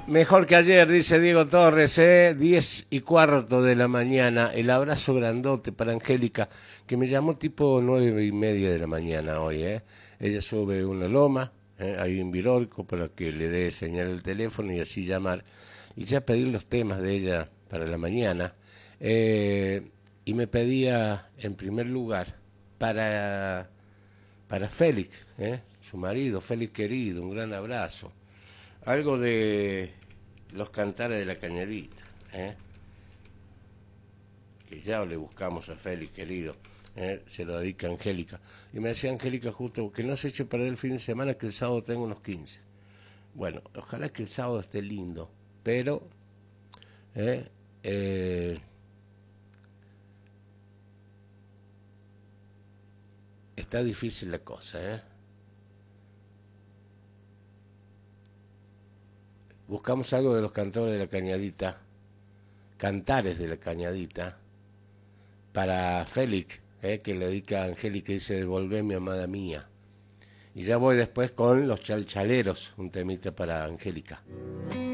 Mejor que ayer, dice Diego Torres, 10:15 de la mañana. El abrazo grandote para Angélica, que me llamó tipo 9:30 de la mañana hoy. Ella sube una loma, hay un Virorco para que le dé señal el teléfono y así llamar. Y ya pedir los temas de ella para la mañana. Y me pedía, en primer lugar, para Félix, su marido, Félix querido, un gran abrazo. Algo de Los Cantares de la Cañadita, que ya le buscamos a Félix querido, se lo dedica a Angélica. Y me decía Angélica justo que no se eche a perder el fin de semana, que el sábado tengo unos 15. Bueno, ojalá que el sábado esté lindo, pero está difícil la cosa, Buscamos algo de Los Cantores de la Cañadita, Cantares de la Cañadita, para Félix, que le dedica a Angélica y dice: devolvé, amada mía. Y ya voy después con Los Chalchaleros, un temita para Angélica.